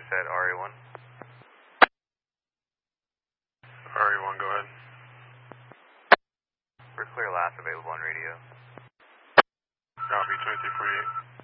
at RA1. RA1, go ahead. We're clear last available on radio. Copy, 2348.